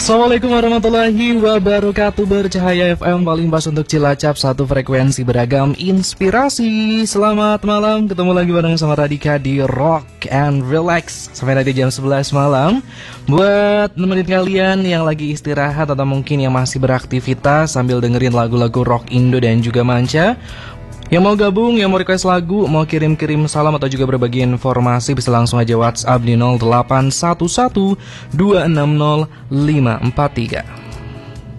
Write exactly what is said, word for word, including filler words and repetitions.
Assalamualaikum warahmatullahi wabarakatuh. Bercahaya F M paling pas untuk Cilacap, satu frekuensi beragam inspirasi. Selamat malam, ketemu lagi bareng sama Radika di Rock and Relax sampai nanti jam sebelas malam. Buat nemenin kalian yang lagi istirahat atau mungkin yang masih beraktivitas sambil dengerin lagu-lagu rock Indo dan juga manca. Yang mau gabung, yang mau request lagu, mau kirim-kirim salam atau juga berbagi informasi, bisa langsung aja WhatsApp di nol delapan satu satu dua enam nol lima empat tiga.